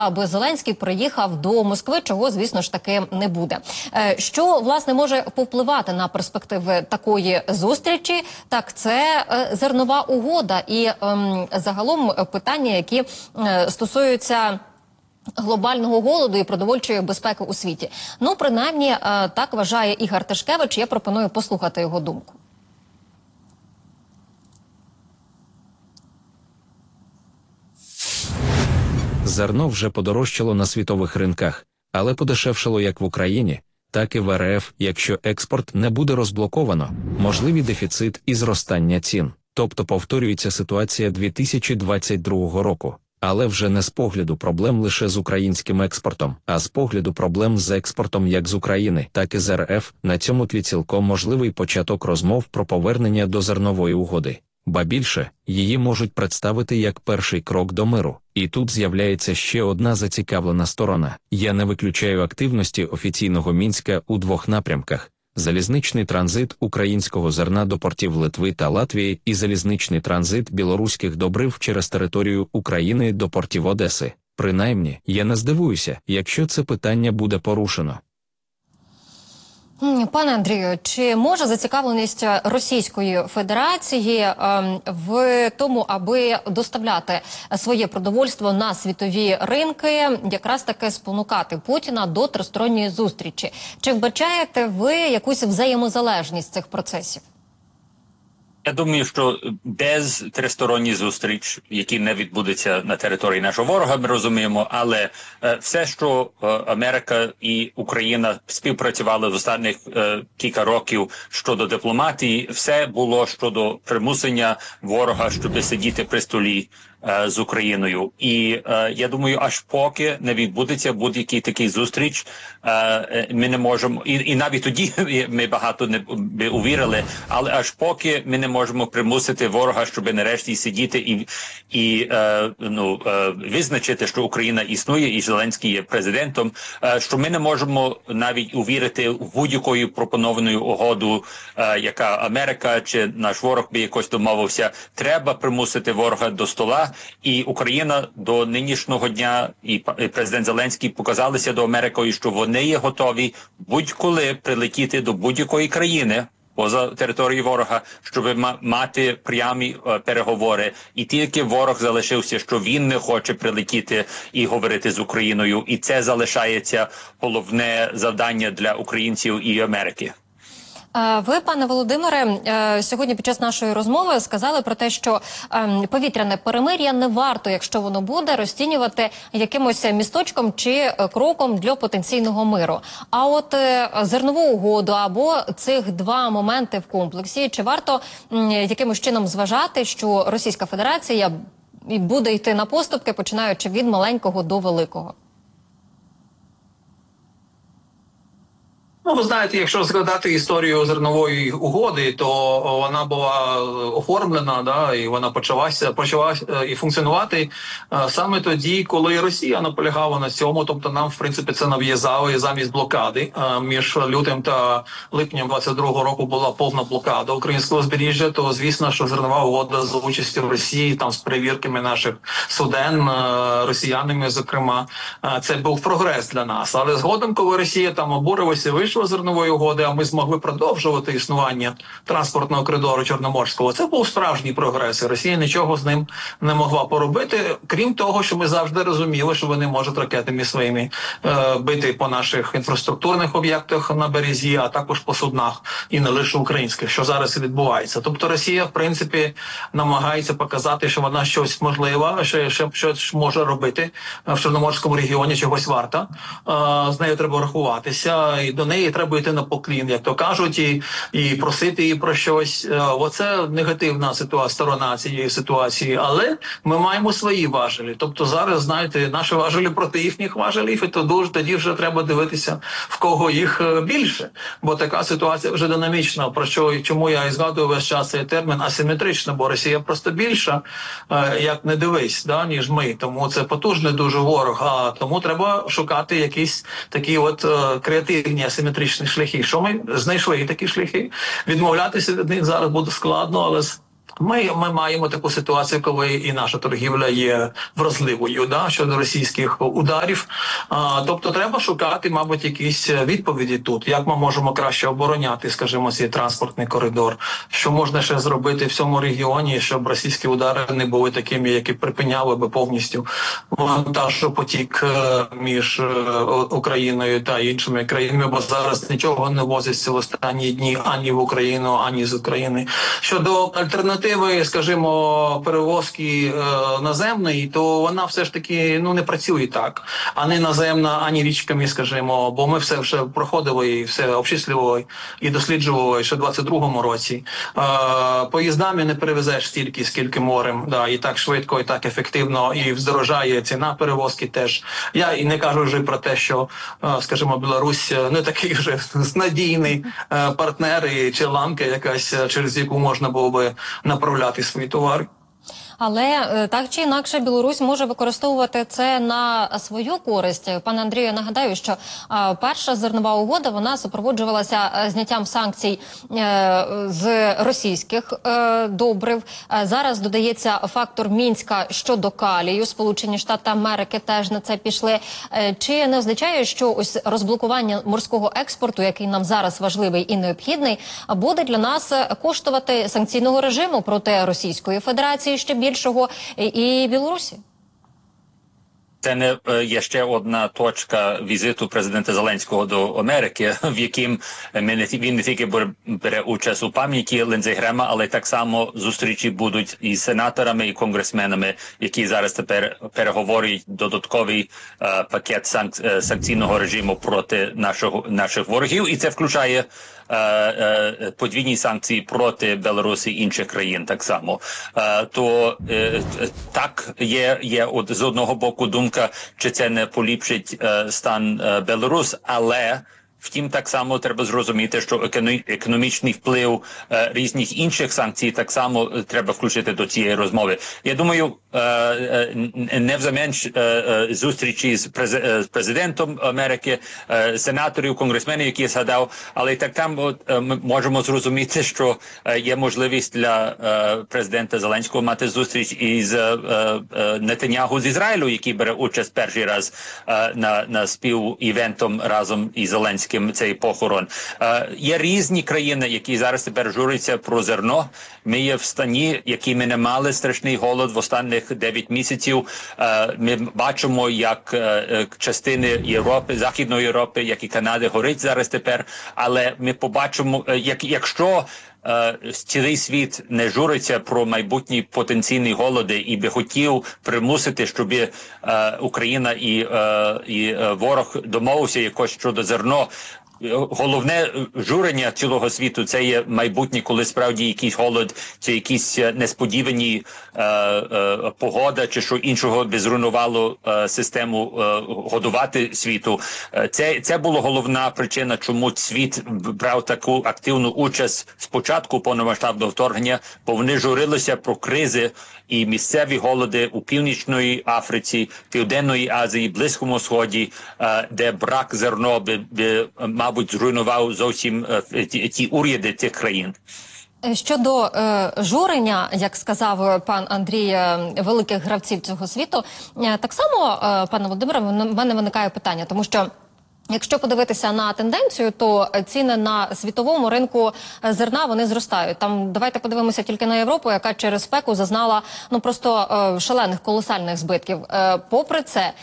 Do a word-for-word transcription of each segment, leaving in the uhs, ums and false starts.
аби Зеленський приїхав до Москви, чого, звісно ж, таки не буде. Що, власне, може повпливати на перспективи такої зустрічі? Так, це зернова угода і ем, загалом питання, які е, стосуються глобального голоду і продовольчої безпеки у світі. Ну, принаймні, е, так вважає Ігор Тишкевич, я пропоную послухати його думку. Зерно вже подорожчало на світових ринках, але подешевшало як в Україні, так і в ер еф, якщо експорт не буде розблоковано, можливий дефіцит і зростання цін. Тобто повторюється ситуація дві тисячі двадцять другого року, але вже не з погляду проблем лише з українським експортом, а з погляду проблем з експортом як з України, так і з ер еф. На цьому тлі цілком можливий початок розмов про повернення до зернової угоди. Ба більше, її можуть представити як перший крок до миру. І тут з'являється ще одна зацікавлена сторона. Я не виключаю активності офіційного Мінська у двох напрямках – залізничний транзит українського зерна до портів Литви та Латвії і залізничний транзит білоруських добрив через територію України до портів Одеси. Принаймні, я не здивуюся, якщо це питання буде порушено. Пане Андрію, чи може зацікавленість Російської Федерації е, в тому, аби доставляти своє продовольство на світові ринки, якраз таки спонукати Путіна до тристоронньої зустрічі? Чи вбачаєте ви якусь взаємозалежність цих процесів? Я думаю, що без тристоронньої зустріч, які не відбудуться на території нашого ворога, ми розуміємо, але е, все, що е, Америка і Україна співпрацювали в останніх е, кілька років щодо дипломатії, все було щодо примусення ворога, щоб сидіти при столі е, з Україною. І е, я думаю, аж поки не відбудеться будь-який такий зустріч, е, ми не можемо, і, і навіть тоді ми багато не би увірили, але аж поки ми не можемо примусити ворога, щоб нарешті сидіти і, і е, ну, е, визначити, що Україна існує і Зеленський є президентом, е, що ми не можемо навіть увірити в будь-якою пропонованою угоду, е, яка Америка чи наш ворог би якось домовився. Треба примусити ворога до стола, і Україна до нинішнього дня і президент Зеленський показалися до Америки, що вони є готові будь-коли прилетіти до будь-якої країни поза територією ворога, щоб мати прямі е, переговори. І тільки ворог залишився, що він не хоче прилетіти і говорити з Україною. І це залишається головне завдання для українців і Америки. Ви, пане Володимире, сьогодні під час нашої розмови сказали про те, що повітряне перемир'я не варто, якщо воно буде, розцінювати якимось місточком чи кроком для потенційного миру. А от зернову угоду або цих два моменти в комплексі, чи варто якимось чином зважати, що Російська Федерація буде йти на поступки, починаючи від маленького до великого? Ну, ви знаєте, якщо згадати історію зернової угоди, то вона була оформлена, да, і вона почалася, почалася і функціонувати саме тоді, коли Росія наполягала на цьому. Тобто нам, в принципі, це нав'язали замість блокади. Між лютим та липнем двадцять другого року була повна блокада українського узбережжя, то, звісно, що зернова угода з участю Росії, там з перевірками наших суден, росіянами, зокрема, це був прогрес для нас. Але згодом, коли Росія там обурилася, вийшла зернової угоди, а ми змогли продовжувати існування транспортного коридору Чорноморського. Це був справжній прогрес, і Росія нічого з ним не могла поробити, крім того, що ми завжди розуміли, що вони можуть ракетами своїми е, бити по наших інфраструктурних об'єктах на березі, а також по суднах, і не лише українських, що зараз і відбувається. Тобто Росія, в принципі, намагається показати, що вона щось можлива, що, що, щось може робити в Чорноморському регіоні, чогось варта. Е, з нею треба рахуватися, і до неї треба йти на поклін, як то кажуть, і, і просити її про щось. Оце негативна ситуація, сторона цієї ситуації. Але ми маємо свої важелі. Тобто зараз, знаєте, наші важелі проти їхніх важелів, і то тоді вже треба дивитися, в кого їх більше. Бо така ситуація вже динамічна, про що, чому я і згадую весь час цей термін асиметрична, бо Росія просто більша, як не дивись, да, ніж ми. Тому це потужний дуже ворог, а тому треба шукати якісь такі от креативні асиметричні шляхи. Що ми знайшли такі шляхи? Відмовлятися від них зараз буде складно, але Ми, ми маємо таку ситуацію, коли і наша торгівля є вразливою, да, щодо російських ударів. А, тобто треба шукати, мабуть, якісь відповіді тут. Як ми можемо краще обороняти, скажімо, цей транспортний коридор? Що можна ще зробити в цьому регіоні, щоб російські удари не були такими, які припиняли би повністю вантажопотік між Україною та іншими країнами, бо зараз нічого не возиться в останні дні ані в Україну, ані з України. Щодо альтернатив, скажімо, перевозки е, наземної, то вона все ж таки ну не працює так, ані наземна, ані річками, скажімо, бо ми все вже проходили і все обчислювали і досліджували ще в двадцять другому році. Е, поїздами не перевезеш стільки, скільки морем, да, і так швидко, і так ефективно, і вздорожає ціна перевозки теж. Я і не кажу вже про те, що, е, скажімо, Білорусь не такий вже надійний е, партнер і чи ланка якась, через яку можна було би направляти свої товари. Але е, так чи інакше Білорусь може використовувати це на свою користь. Пане Андрію, я нагадаю, що е, перша зернова угода, вона супроводжувалася е, зняттям санкцій е, з російських е, добрив. Е, зараз додається фактор Мінська щодо калію. Сполучені Штати Америки теж на це пішли. Е, чи не означає, що ось розблокування морського експорту, який нам зараз важливий і необхідний, буде для нас коштувати санкційного режиму проти Російської Федерації ще більше? Більшого і Білорусі? Це не є ще одна точка візиту президента Зеленського до Америки, в яким він не тільки бере участь у пам'яті Ліндзі Грема, але так само зустрічі будуть із сенаторами і конгресменами, які зараз тепер переговорюють додатковий е, пакет санк, е, санкційного режиму проти нашого, наших ворогів. І це включає е, е, подвійні санкції проти Білорусі і інших країн так само. Е, то е, так, є, є от, з одного боку думка, чи це не поліпшить е, стан е, Білорус, але втім, так само треба зрозуміти, що економічний вплив е, різних інших санкцій так само треба включити до цієї розмови. Я думаю, е, е, не взамін е, е, зустрічі з, през, е, з президентом Америки, е, сенаторів, конгресменів, які я згадав, але так там от, е, ми можемо зрозуміти, що е, є можливість для е, президента Зеленського мати зустріч із е, е, Нетаньяху з Ізраїлю, який бере участь перший раз е, на, на спів-івентом разом із Зеленським. Цей похорон. Е, є різні країни, які зараз тепер журяться про зерно. Ми є в стані, які ми не мали страшний голод в останніх дев'ять місяців. Е, ми бачимо, як е, частини Європи, Західної Європи, як і Канади горить зараз тепер. Але ми побачимо, е, як, якщо Uh, цілий світ не журиться про майбутні потенційні голоди і би хотів примусити, щоб uh, Україна і, uh, і uh, ворог домовився якось щодо зерно. Головне журення цілого світу – це є майбутнє, коли справді якийсь голод, чи якісь несподівані е, е, погода, чи що іншого би зруйнувало е, систему е, годувати світу. Це, це була головна причина, чому світ брав таку активну участь з початку повномасштабного вторгнення, бо вони журилися про кризи і місцеві голоди у Північної Африці, Південної Азії, Близькому Сході, е, де брак зерно би, би мав мабуть, зруйнував зовсім е, ті, ті уряди цих країн. Щодо е, журення, як сказав пан Андрій, е, великих гравців цього світу, е, так само, е, пане Володимире, в мене виникає питання, тому що якщо подивитися на тенденцію, то ціни на світовому ринку зерна, вони зростають. Там давайте подивимося тільки на Європу, яка через спеку зазнала ну просто е, шалених, колосальних збитків. Е, попри це,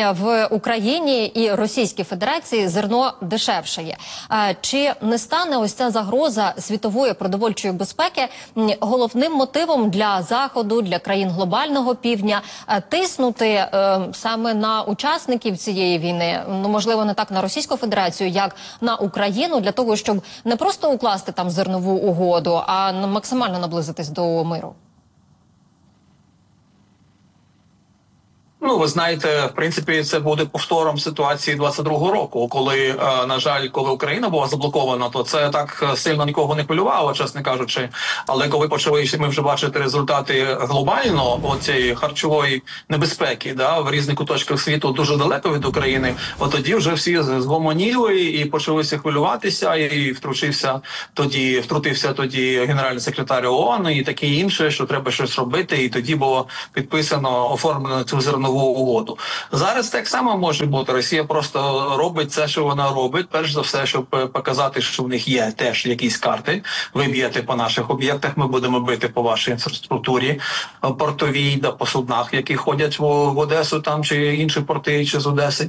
в Україні і Російській Федерації зерно дешевшає. Е, чи не стане ось ця загроза світової продовольчої безпеки головним мотивом для Заходу, для країн глобального півдня е, тиснути е, саме на учасників цієї війни? Ну, можливо, не так на Російську Федерацію, як на Україну, для того, щоб не просто укласти там зернову угоду, а максимально наблизитись до миру? Ну, ви знаєте, в принципі, це буде повтором ситуації двадцять другого року, коли, на жаль, коли Україна була заблокована, то це так сильно нікого не хвилювало, чесно кажучи. Але коли почали ми вже бачити результати глобально оцієї харчової небезпеки, да, в різних куточках світу дуже далеко від України, от тоді вже всі згомоніли і почалися хвилюватися, і втручився тоді, втрутився тоді генеральний секретар ООН і таке інше, що треба щось робити, і тоді було підписано, оформлено цю зернову угоду. Зараз так само може бути. Росія просто робить це, що вона робить. Перш за все, щоб показати, що в них є теж якісь карти. Ви б'єте по наших об'єктах, ми будемо бити по вашій інфраструктурі портовій, да, по суднах, які ходять в, в Одесу там, чи інші порти, чи з Одеси.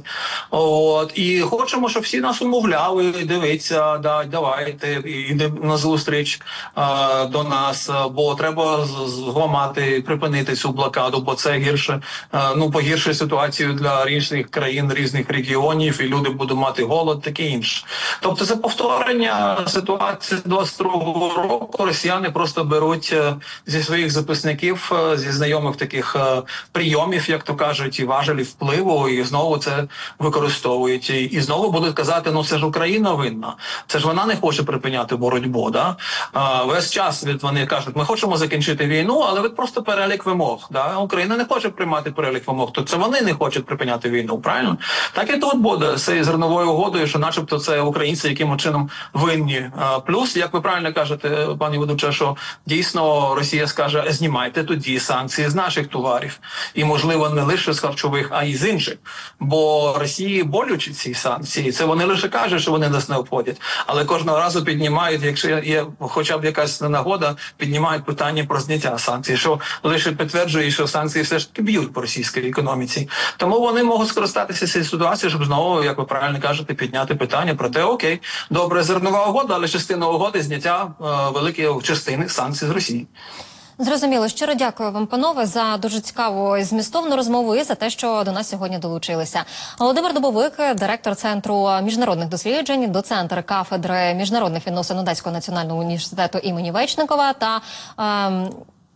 От. І хочемо, щоб всі нас умовляли, дивіться, да, давайте, йде на зустріч а, до нас, бо треба зламати, припинити цю блокаду, бо це гірше, а, ну, погіршує ситуацію для різних країн, різних регіонів, і люди будуть мати голод, таке інше. Тобто це повторення ситуації двадцять другого року. Росіяни просто беруть зі своїх записників, зі знайомих таких прийомів, як то кажуть, і важелів впливу, і знову це використовують. І, і знову будуть казати, ну це ж Україна винна, це ж вона не хоче припиняти боротьбу. Да? А, весь час від вони кажуть, ми хочемо закінчити війну, але ви просто перелік вимог. Да? Україна не хоче приймати перелік вимог, то це вони не хочуть припиняти війну, правильно? Так і тут буде з цією зерновою угодою, що начебто це українці яким чином винні. А, плюс, як ви правильно кажете, пані ведуча, що дійсно Росія скаже, знімайте тоді санкції з наших товарів. І, можливо, не лише з харчових, а й з інших. Бо Росії болючі ці санкції. Це вони лише кажуть, що вони нас не обходять. Але кожного разу піднімають, якщо є хоча б якась нагода, піднімають питання про зняття санкцій, що лише підтверджує, що санкції все ж таки б'ють по російській економіці. Тому вони можуть скористатися цією ситуацією, щоб знову, як ви правильно кажете, підняти питання про те, окей, добре, зернова угода, але частина угоди зняття е, великої частини санкцій з Росії. Зрозуміло. Щиро дякую вам, панове, за дуже цікаву і змістовну розмову і за те, що до нас сьогодні долучилися. Володимир Дубовик, директор Центру міжнародних досліджень, доцент кафедри міжнародних відносин Одеського національного університету імені Вечникова та ем,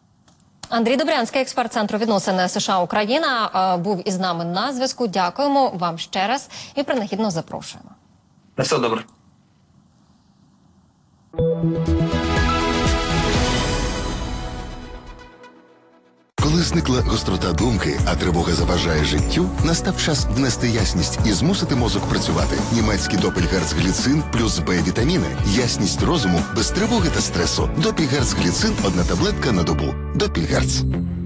Андрій Добрянський, експерт Центру відносин США-Україна, е, був із нами на зв'язку. Дякуємо вам ще раз і принагідно запрошуємо. На все добре. Коли зникла гострота думки, а тривога заважає життю, настав час внести ясність і змусити мозок працювати. Німецький допельгерцгліцин плюс Б-вітаміни. Ясність розуму без тривоги та стресу. Допельгерцгліцин – одна таблетка на добу. Допельгерц.